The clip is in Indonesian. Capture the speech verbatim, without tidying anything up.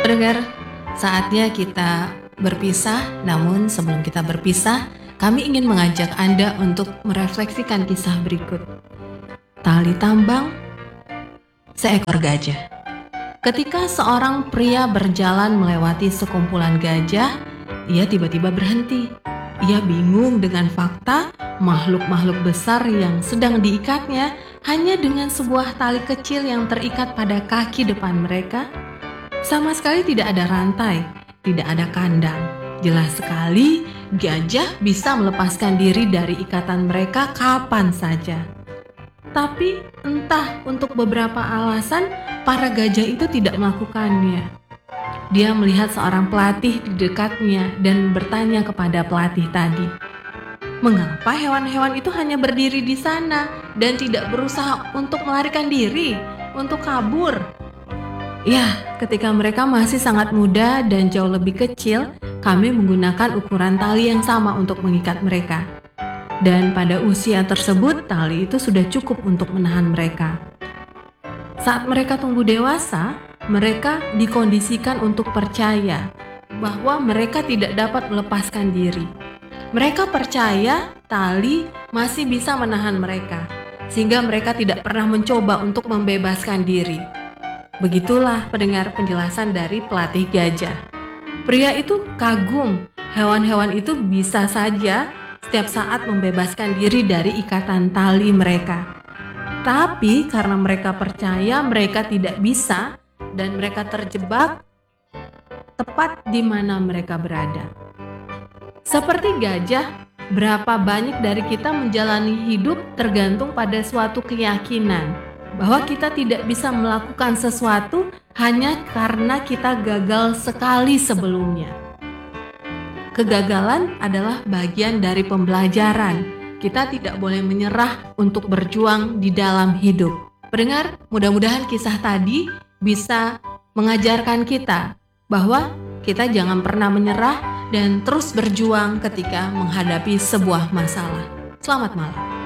Pendengar, saatnya kita berpisah, namun sebelum kita berpisah, kami ingin mengajak Anda untuk merefleksikan kisah berikut. Tali tambang, seekor gajah. Ketika seorang pria berjalan melewati sekumpulan gajah, ia tiba-tiba berhenti. Ia bingung dengan fakta makhluk-makhluk besar yang sedang diikatnya hanya dengan sebuah tali kecil yang terikat pada kaki depan mereka. Sama sekali tidak ada rantai, tidak ada kandang. Jelas sekali gajah bisa melepaskan diri dari ikatan mereka kapan saja. Tapi entah untuk beberapa alasan para gajah itu tidak melakukannya. Dia melihat seorang pelatih di dekatnya dan bertanya kepada pelatih tadi, "Mengapa hewan-hewan itu hanya berdiri di sana dan tidak berusaha untuk melarikan diri, untuk kabur?" Ya, ketika mereka masih sangat muda dan jauh lebih kecil, kami menggunakan ukuran tali yang sama untuk mengikat mereka. Dan pada usia tersebut, tali itu sudah cukup untuk menahan mereka. Saat mereka tumbuh dewasa, mereka dikondisikan untuk percaya bahwa mereka tidak dapat melepaskan diri. Mereka percaya tali masih bisa menahan mereka, sehingga mereka tidak pernah mencoba untuk membebaskan diri. Begitulah pendengar penjelasan dari pelatih gajah. Pria itu kagum, hewan-hewan itu bisa saja setiap saat membebaskan diri dari ikatan tali mereka. Tapi karena mereka percaya mereka tidak bisa dan mereka terjebak tepat di mana mereka berada. Seperti gajah, berapa banyak dari kita menjalani hidup tergantung pada suatu keyakinan bahwa kita tidak bisa melakukan sesuatu hanya karena kita gagal sekali sebelumnya. Kegagalan adalah bagian dari pembelajaran. Kita tidak boleh menyerah untuk berjuang di dalam hidup. Pendengar, mudah-mudahan kisah tadi bisa mengajarkan kita bahwa kita jangan pernah menyerah dan terus berjuang ketika menghadapi sebuah masalah. Selamat malam.